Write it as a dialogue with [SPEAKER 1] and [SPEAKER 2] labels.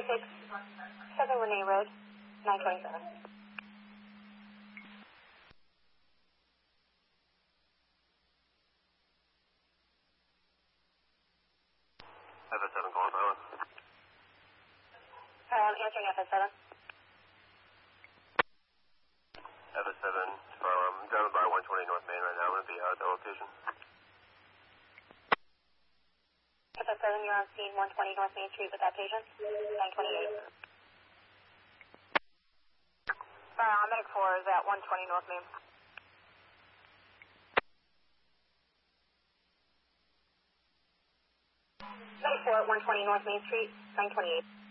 [SPEAKER 1] 7 Renee Road, 927.
[SPEAKER 2] FS7 calling for
[SPEAKER 1] Answering FS7.
[SPEAKER 2] FS7, I'm driving by 120 North Main right now. I'm going to be out at the location.
[SPEAKER 1] FS7, you're on scene 120 North Main Street with that patient. 928. Medic 4 is at 120 North Main. Medic 4 at 120 North Main Street, 928.